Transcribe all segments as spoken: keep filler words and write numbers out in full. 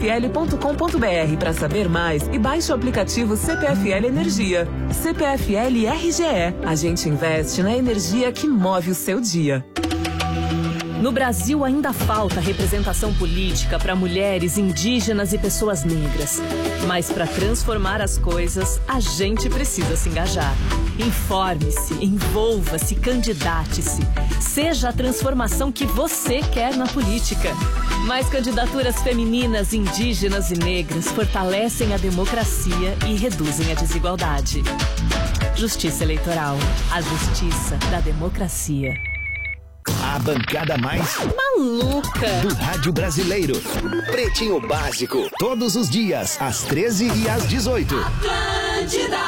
f l ponto com ponto b r para saber mais e baixe o aplicativo C P F L Energia. C P F L R G E. A gente investe na energia que move o seu dia. No Brasil ainda falta representação política para mulheres, indígenas e pessoas negras. Mas para transformar as coisas, a gente precisa se engajar. Informe-se, envolva-se, candidate-se. Seja a transformação que você quer na política. Mais candidaturas femininas, indígenas e negras fortalecem a democracia e reduzem a desigualdade. Justiça Eleitoral. A justiça da democracia. A bancada mais maluca do rádio brasileiro. Pretinho Básico, todos os dias, às treze e às dezoito. Atlântida.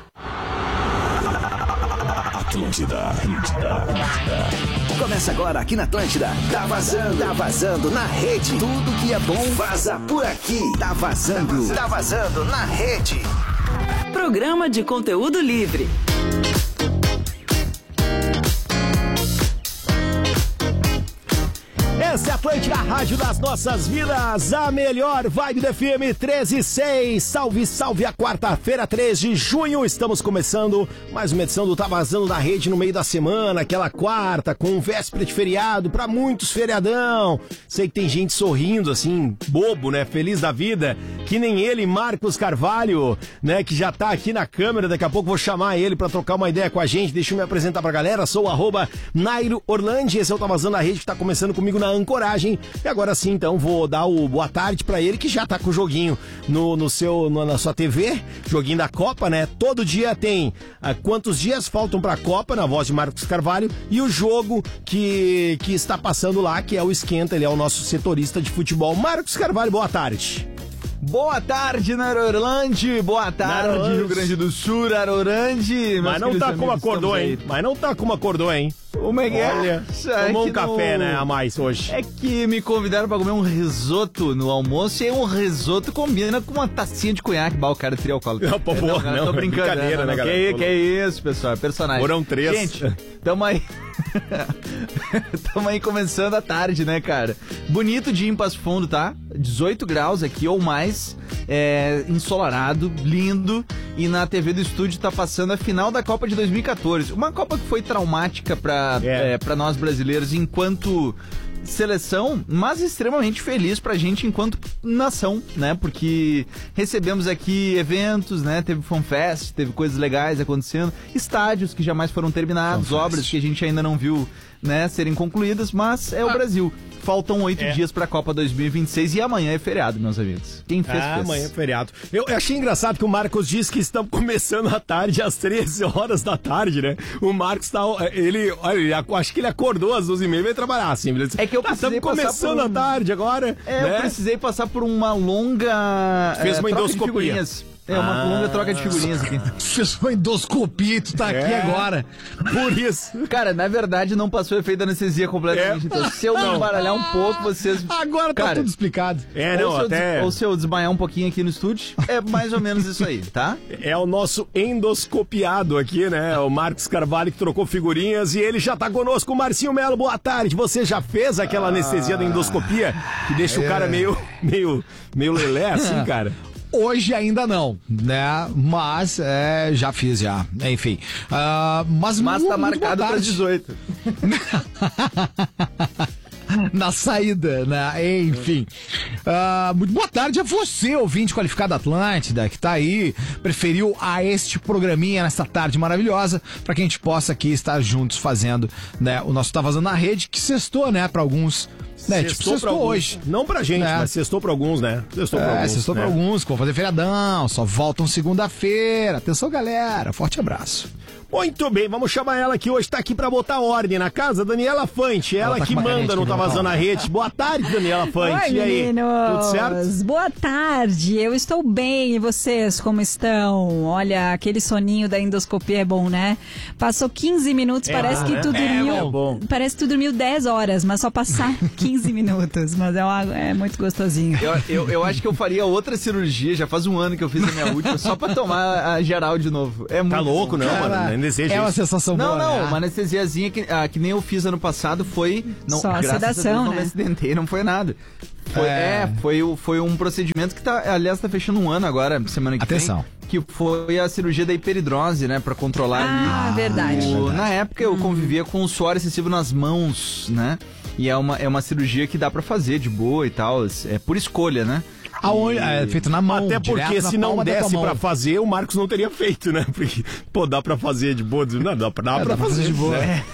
Atlântida, Atlântida, Atlântida. Começa agora aqui na Atlântida. Tá vazando, tá vazando na rede. Tudo que é bom vaza por aqui. Tá vazando, tá vazando na rede. Programa de conteúdo livre. Essa é a Atlântida, a rádio das nossas vidas, a melhor vibe da F M treze e seis. Salve, salve, a quarta-feira, três de junho. Estamos começando mais uma edição do Tá Vazando na Rede no meio da semana, aquela quarta com véspera de feriado, pra muitos feriadão. Sei que tem gente sorrindo assim, bobo, né? Feliz da vida, que nem ele, Marcos Carvalho, né? Que já tá aqui na câmera, daqui a pouco vou chamar ele pra trocar uma ideia com a gente. Deixa eu me apresentar pra galera, sou o arroba Nairo Orlandi, esse é o Tá Vazando na Rede que tá começando comigo na Ancoragem. E agora sim, então, vou dar o boa tarde pra ele, que já tá com o joguinho no, no seu, no, na sua T V, joguinho da Copa, né? Todo dia tem ah, quantos dias faltam pra Copa, na voz de Marcos Carvalho, e o jogo que, que está passando lá, que é o Esquenta, ele é o nosso setorista de futebol. Marcos Carvalho, boa tarde. Boa tarde, Narorlande. Boa tarde, Narorlande. Rio Grande do Sul, Narorlande. Mas não tá como acordou, hein? Mas não tá como acordou, hein? Como é que é? Olha, é tomou que um café, no... né, a mais hoje. É que me convidaram pra comer um risoto no almoço, e aí um risoto combina com uma tacinha de conhaque. Bah, o cara é trialcoólico. Não, pô, não, não, tô brincando. brincadeira, né, não, galera? Que, que é isso, pessoal, é personagem. Foram três. Gente, tamo aí. Tamo aí começando a tarde, né, cara? Bonito dia em Passo Fundo, tá? dezoito graus aqui ou mais, é, ensolarado, lindo. E na T V do estúdio tá passando a final da Copa de dois mil e catorze. Uma Copa que foi traumática pra, é. É, pra nós brasileiros enquanto seleção, mas extremamente feliz pra gente enquanto nação, né? Porque recebemos aqui eventos, né? Teve FanFest, teve coisas legais acontecendo, estádios que jamais foram terminados, Fan obras Fest. Que a gente ainda não viu, né, serem concluídas, mas é o ah. Brasil. Faltam oito é. dias pra Copa dois mil e vinte e seis e amanhã é feriado, meus amigos. Quem fez, ah, fez. Amanhã é feriado. Eu achei engraçado que o Marcos disse que estamos começando à tarde, às treze horas da tarde, né? O Marcos tá, ele, olha, acho que ele acordou às doze e meia e veio trabalhar, assim. Ele disse, é que eu tá, precisei estamos começando um... à tarde agora. É, né? eu precisei passar por uma longa... Fez uma é, endoscopia. É, uma ah. longa troca de figurinhas aqui. Fez uma endoscopia, tu tá é. aqui agora. Por isso. Cara, na verdade não passou efeito da anestesia completamente. É. Então, se eu não baralhar um pouco, vocês... Agora tá, cara, tudo explicado. É, não, ou, se até... eu, ou se eu desmaiar um pouquinho aqui no estúdio, é mais ou menos isso aí, tá? É o nosso endoscopiado aqui, né? O Marcos Carvalho que trocou figurinhas e ele já tá conosco. O Marcinho Melo, boa tarde. Você já fez aquela ah. anestesia da endoscopia que deixa é. o cara meio, meio, meio lelé assim, cara? Hoje ainda não, né? Mas é, já fiz já, enfim. Uh, mas mas muito, tá marcado para dezoito. Na saída, né? Enfim. Uh, muito boa tarde a você, ouvinte qualificado da Atlântida, que tá aí, preferiu a este programinha nessa tarde maravilhosa, pra que a gente possa aqui estar juntos fazendo, né, o nosso Tá Vazando na Rede, que sextou, né, pra alguns. Né, sextou tipo, sextou hoje. Não pra gente, né? Mas sextou pra alguns, né? Sextou é, pra alguns. Sextou né? pra alguns, que vão fazer feriadão, só voltam segunda-feira. Atenção, galera. Forte abraço. Muito bem, vamos chamar ela que hoje tá aqui pra botar ordem na casa, Daniela Fante, ela, ela tá que manda no Tá Vazando na Rede. Boa tarde, Daniela Fante. Oi, e aí, meninos. tudo certo? Boa tarde, eu estou bem, e vocês, como estão? Olha, aquele soninho da endoscopia é bom, né? Passou quinze minutos, é, parece que né? tu dormiu, é bom. Parece que tu dormiu dez horas, mas só passar quinze minutos, mas é, uma, é muito gostosinho. Eu, eu, eu acho que eu faria outra cirurgia, já faz um ano que eu fiz a minha última, só pra tomar a geral de novo. É muito tá louco, bom. não, Cara, mano? É uma sensação não, boa. Não, não, né? uma anestesiazinha que, ah, que nem eu fiz ano passado foi... Não, Só graças sedação, a Deus, né? não me acidentei, não foi nada. Foi, é, foi, foi um procedimento que tá, aliás, tá fechando um ano agora, semana que Atenção. vem. Que foi a cirurgia da hiperidrose, né? Pra controlar Ah, ali. verdade. O- verdade. Na época eu convivia com o suor excessivo nas mãos, né? E é uma, é uma cirurgia que dá pra fazer de boa e tal. É por escolha, né? Aonde, é feito na mão. Até porque direto na se não palma da tua desse mão. pra fazer, o Marcos não teria feito, né? Porque, pô, dá pra fazer de boa. Não, dá pra, dá É, pra dá pra fazer fazer de boa. né?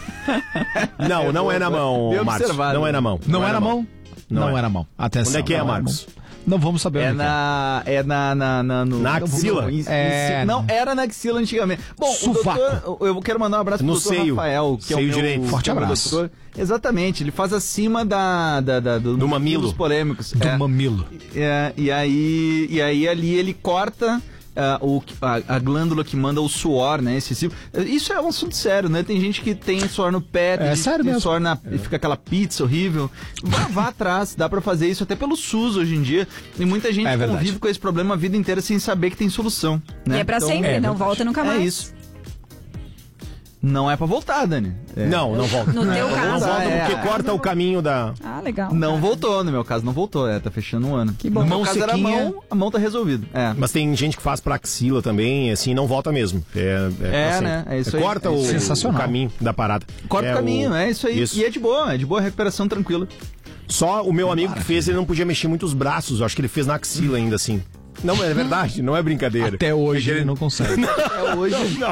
Não, não é na mão, Bem Marcos. observado. Não é na mão. Não é na mão? Não Não é. é na mão. Atenção. Onde é que é, não Marcos? na mão. Não vamos saber É onde na. É na. Na, na, no, Na não, axila? não, em- em- É. Não, era na axila antigamente. Bom, Sovaco. o doutor. Eu quero mandar um abraço No pro doutor seio. Rafael, que é o Seio meu, direito. Forte que é o meu abraço. doutor. Exatamente, ele faz acima da, da, da- do, Do mamilo. dos polêmicos. do é. mamilo. É, e aí, e aí ali ele corta ah, o, a, a glândula que manda o suor, né, excessivo. Isso é um assunto sério, né? Tem gente que tem suor no pé, tem É gente sério que tem mesmo. suor na, e fica aquela pizza horrível. Vá, vá atrás, dá pra fazer isso até pelo SUS hoje em dia. E muita gente É verdade. convive com esse problema a vida inteira sem saber que tem solução, né? E é pra Então, sempre, é não verdade. volta nunca mais. É isso. Não é pra voltar, Dani. É. Não, não volta. No teu não caso. volta é. porque corta o caminho da... Ah, legal. Não voltou, no meu caso não voltou, é, tá fechando um ano. Que bom. No meu Mão caso era a sequinha. mão, a mão tá resolvida. É. Mas tem gente que faz pra axila também, assim, não volta mesmo. É, é, É, assim, né? É isso aí. Corta É o, isso aí. o Sensacional. caminho da parada. Corta É o caminho, é isso aí. Isso. E é de boa, é de boa recuperação tranquila. Só o meu amigo que fez, ele não podia mexer muito os braços. Eu acho que ele fez na axila ainda, assim. Não, é verdade, não é brincadeira. Até hoje É que ele não consegue. É hoje. Não.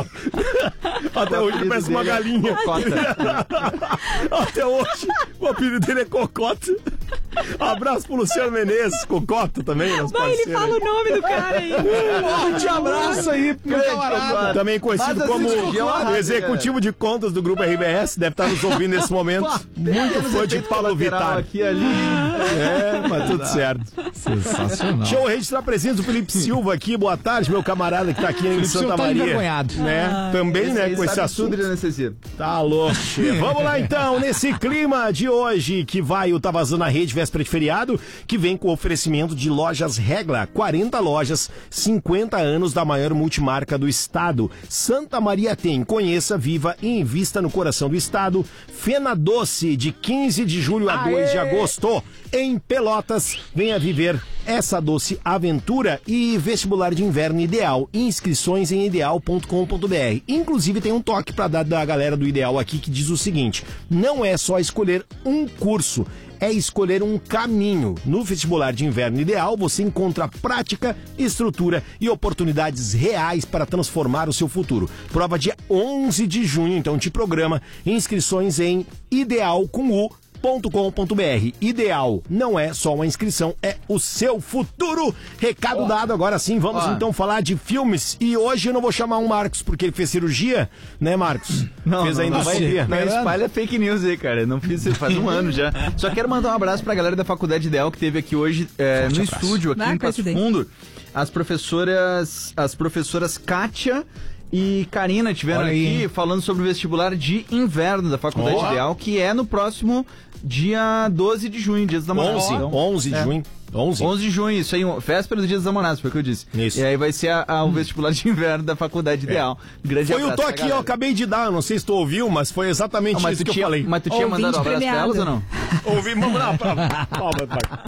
Até hoje ele parece uma galinha. Cocota. Até hoje o apelido dele é Cocota. Abraço pro Luciano Menezes, Cocota também, nosso Vai, ele parceiro fala aí. o nome do cara aí. Forte abraço aí pro meu camarada. Também conhecido Mas como assim, é uma o rádio, executivo de contas do Grupo R B S, deve estar nos ouvindo nesse momento. Muito fã de Paulo Vittar. Aqui ali. É, mas tudo certo. Sensacional. Show Registrar presente o Felipe Silva aqui. Boa tarde, meu camarada que tá aqui em Felipe Santa Silva tá Maria. envergonhado. Né? Também, né, com esse assunto. Tudo ele necessita. Tá louco, che. Vamos lá então, nesse clima de hoje que vai o Tá Vazando na Rede, véspera de feriado, que vem com oferecimento de Lojas Regla, quarenta lojas, cinquenta anos da maior multimarca do estado. Santa Maria tem, conheça, viva e invista no coração do estado. Fena Doce, de quinze de julho a dois de agosto, em Pelotas. Venha viver essa doce aventura. E vestibular de inverno Ideal, inscrições em ideal ponto com ponto br. Inclusive tem um toque para dar da galera do Ideal aqui que diz o seguinte: não é só escolher um curso, é escolher um caminho. No vestibular de inverno Ideal, você encontra prática, estrutura e oportunidades reais para transformar o seu futuro. Prova dia onze de junho, então te programa. Inscrições em ideal com u ponto com ponto br. Ideal não é só uma inscrição, é o seu futuro. Recado oh. dado, agora sim, vamos oh. então falar de filmes. E hoje eu não vou chamar um Marcos porque ele fez cirurgia, né, Marcos? Não, fez não, a endoscopia. Não, não espalha fake news aí, cara. Não fiz isso faz um ano já. Só quero mandar um abraço pra galera da Faculdade Ideal que teve aqui hoje é, no abraço. estúdio, aqui Ah, em Passo Fundo. As professoras, as professoras Kátia e Karina tiveram Olha aqui aí. falando sobre o vestibular de inverno da Faculdade Oh. Ideal, que é no próximo dia doze de junho, Dia dos Namorados. onze, Então, onze de é. junho. onze. onze de junho, isso aí, véspera do Dia dos Namorados, foi o que eu disse. Isso. E aí vai ser a, a, o vestibular de inverno da Faculdade Ideal. Grande Foi o abraço pra toque, eu galera. acabei de dar, não sei se tu ouviu, mas foi exatamente Ah, mas isso tu que tinha, eu falei. Mas tu tinha Ouvinte mandado um abraço pra premiado. elas ou não? Ouvi, vamos lá. Palma, pai.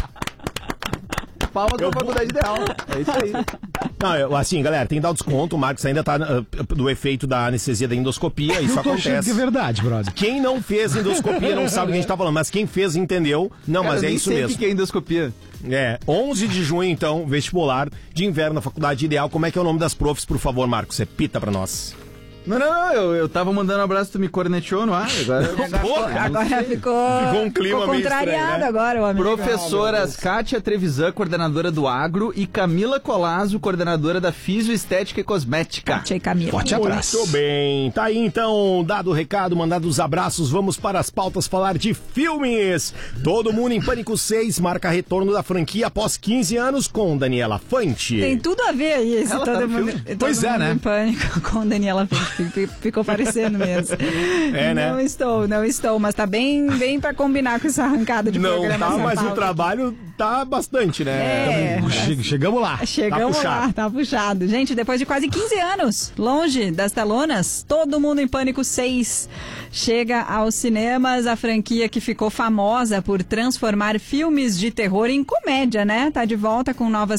Palmas pra Eu vou- Faculdade Ideal. É isso aí. Não, eu- assim, galera, tem que dar o desconto. O Marcos ainda tá uh, do efeito da anestesia da endoscopia. Isso Eu tô achando que acontece. é verdade, brother. Quem não fez endoscopia não sabe o que a gente tá falando, mas quem fez entendeu. Não, Cara, mas eu é nem isso sei o mesmo. que é endoscopia. É, onze de junho, então, vestibular de inverno na Faculdade Ideal. Como é que é o nome das profs, por favor, Marcos? Você pita pra nós. Não, não, não, eu, eu tava mandando um abraço, tu me corneteou no ar, agora... Porra, Agora ficou, Ficou um clima ficou meio contrariado estranho, né? agora, o amigo. Professoras Kátia Trevisan, coordenadora do Agro, e Camila Colasso, coordenadora da Fisioestética e Cosmética. Tchê, Camila. Forte abraço. Muito bem, tá aí então, dado o recado, mandado os abraços, vamos para as pautas falar de filmes. Todo Mundo em Pânico seis marca retorno da franquia após quinze anos com Daniela Fante. Tem tudo a ver aí, esse Ela todo tá no mundo, filme? todo Pois é, mundo né? em pânico com Daniela Fante. Ficou parecendo mesmo. É, né? Não estou, não estou, mas tá bem, bem pra combinar com essa arrancada de Não programa. tá, mas pauta. o trabalho tá bastante, né? É. Che- Chegamos lá. Chegamos tá lá, tá puxado. Gente, depois de quase quinze anos, longe das telonas, Todo Mundo em Pânico seis chega aos cinemas. A franquia que ficou famosa por transformar filmes de terror em comédia, né? Tá de volta com novas